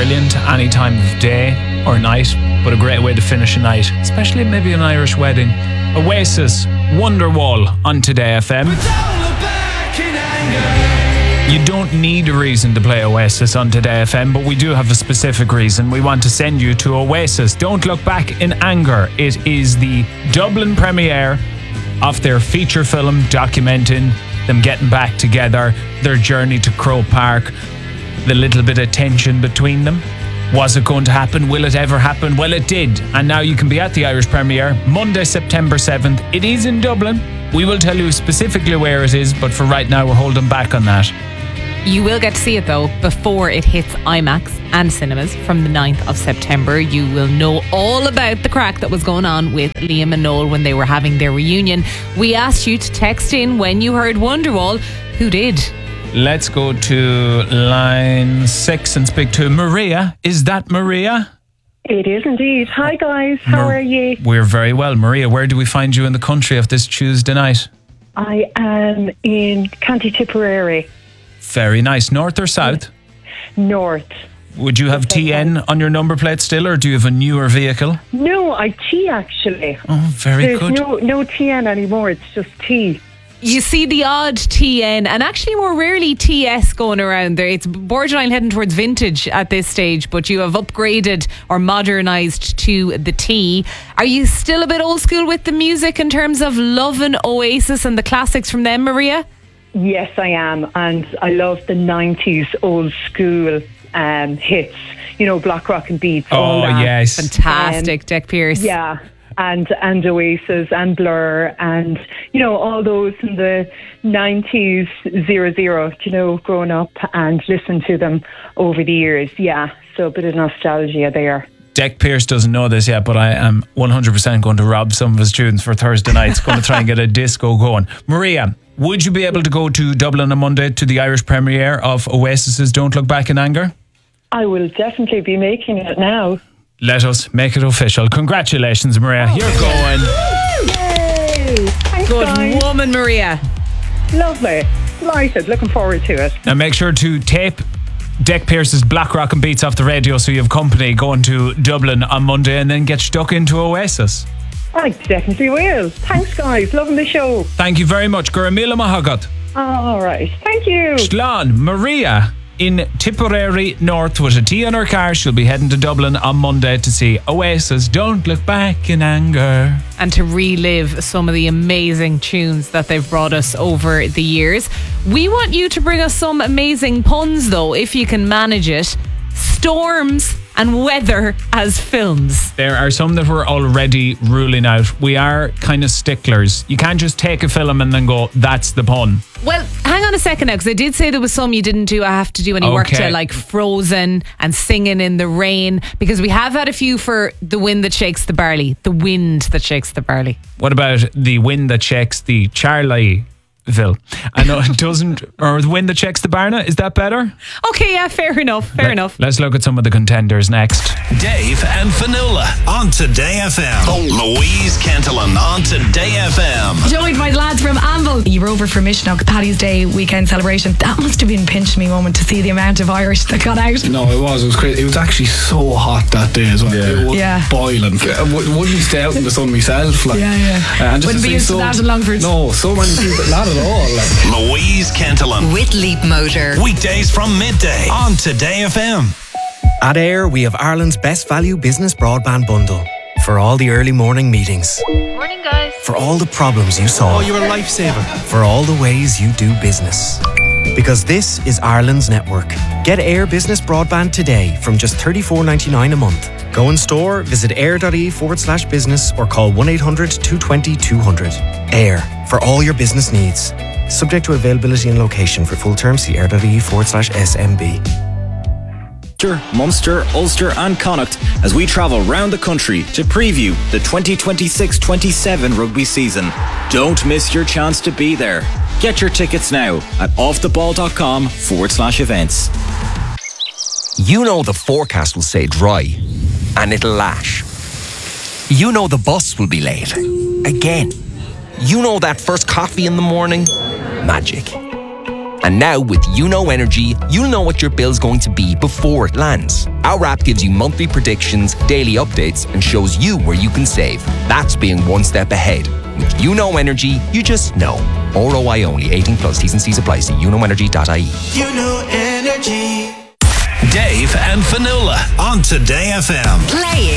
brilliant any time of day or night, but a great way to finish a night, especially maybe an Irish wedding. Oasis, Wonderwall on Today FM. You don't need a reason to play Oasis on Today FM, but we do have a specific reason. We want to send you to Oasis. Don't Look Back in Anger. It is the Dublin premiere of their feature film documenting them getting back together, their journey to Croke Park, the little bit of tension between them. Was it going to happen? Will it ever happen? Well, it did. And now you can be at the Irish premiere Monday, September 7th. It is in Dublin. We will tell you specifically where it is, but for right now, we're holding back on that. You will get to see it though before it hits IMAX and cinemas from the 9th of September. You will know all about the crack that was going on with Liam and Noel when they were having their reunion. We asked you to text in when you heard Wonderwall. Who did? Let's go to line 6 and speak to Maria. Is that Maria? It is indeed. Hi guys, how are you? We're very well. Maria, where do we find you in the country of this Tuesday night? I am in County Tipperary. Very nice. North or south? North. Would you have TN on your number plate still, or do you have a newer vehicle? No, I T actually. Oh, very good. There's no TN anymore, it's just T. You see the odd TN and actually more rarely TS going around there. It's borderline heading towards vintage at this stage, but you have upgraded or modernised to the T. Are you still a bit old school with the music in terms of loving Oasis and the classics from them, Maria? Yes, I am. And I love the 90s old school hits. You know, Black Rock and Beats. Oh, yes. Fantastic, Deck Pearce. Yeah. And Oasis and Blur and, you know, all those in the 90s, 00, you know, growing up and listening to them over the years. Yeah, so a bit of nostalgia there. Deck Pearce doesn't know this yet, but I am 100% going to rob some of his tunes for Thursday nights. Going to try and get a disco going. Maria, would you be able to go to Dublin on Monday to the Irish premiere of Oasis's Don't Look Back in Anger? I will definitely be making it now. Let us make it official. Congratulations, Maria. You're going. Yay! Thanks, Good guys. woman, Maria. Lovely. Delighted. Looking forward to it. Now make sure to tape Deck Pearce's Black Rock and Beats off the radio so you have company going to Dublin on Monday, and then get stuck into Oasis. I definitely will. Thanks, guys. Loving the show. Thank you very much. Guramila Mahagat. All right. Thank you. Slán, Maria in Tipperary North with a T on her car. She'll be heading to Dublin on Monday to see Oasis Don't Look Back in Anger. And to relive some of the amazing tunes that they've brought us over the years. We want you to bring us some amazing puns though, if you can manage it. Storms and weather as films. There are some that we're already ruling out. We are kind of sticklers. You can't just take a film and then go, that's the pun. Well, hang on a second now, because I did say there was some you didn't have to do any work to, like Frozen and Singing in the Rain, because we have had a few for The Wind That Shakes the Barley. The Wind That Shakes the Barley. What about The Wind That Shakes the Charleville? I know it doesn't, or The Wind That Shakes the Barna. Is that better? Okay, yeah, fair enough. Let's look at some of the contenders next. Dave and Fionnuala on Today FM. Louise Cantillon on Today FM. Joined by the lads from Anvil. You were over for Mishnock, Paddy's Day weekend celebration. That must have been a pinch me moment to see the amount of Irish that got out. No, it was crazy. It was actually so hot that day as well. It was boiling. I wouldn't stay out in the sun myself. Like, and just wouldn't be used to that in Longford. No, so many people, not at all. Like. Louise Cantillon with Leap Motor. Weekdays from midday on Today FM. At AIR, we have Ireland's best value business broadband bundle. For all the early morning meetings. Morning, guys. For all the problems you solve. Oh, you're a lifesaver. For all the ways you do business. Because this is Ireland's network. Get AIR Business Broadband today from just $34.99 a month. Go in store, visit air.ie/business or call 1-800-220-200. AIR, for all your business needs. Subject to availability and location. For full terms, see air.ie/SMB. Munster, Ulster and Connacht as we travel round the country to preview the 2026-27 rugby season. Don't miss your chance to be there. Get your tickets now at offtheball.com/events. You know the forecast will say dry and it'll lash. You know the bus will be late. Again. You know that first coffee in the morning? Magic. And now with YouKnow Energy, you'll know what your bill's going to be before it lands. Our app gives you monthly predictions, daily updates, and shows you where you can save. That's being one step ahead. With YouKnow Energy, you just know. ROI only. 18 plus. T's and C's apply. See youknowenergy.ie. YouKnow Energy. Dave and Fionnuala on Today FM. Playing